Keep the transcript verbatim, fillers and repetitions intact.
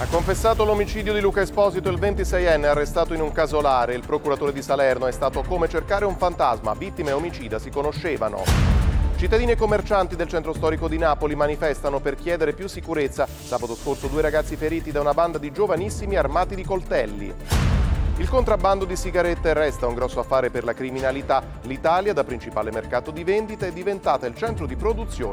Ha confessato l'omicidio di Luca Esposito il ventiseienne arrestato in un casolare. Il procuratore di Salerno è stato come cercare un fantasma. Vittima e omicida si conoscevano. Cittadini e commercianti del centro storico di Napoli manifestano per chiedere più sicurezza. Sabato scorso due ragazzi feriti da una banda di giovanissimi armati di coltelli. Il contrabbando di sigarette resta un grosso affare per la criminalità. L'Italia, da principale mercato di vendita, è diventata il centro di produzione